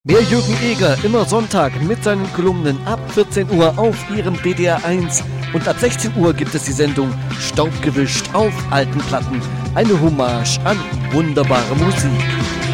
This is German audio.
Der Jürgen Eger, immer Sonntag mit seinen Kolumnen ab 14 Uhr auf Ihrem DDR 1 und ab 16 Uhr gibt es die Sendung Staubgewischt auf alten Platten. Eine Hommage an wunderbare Musik.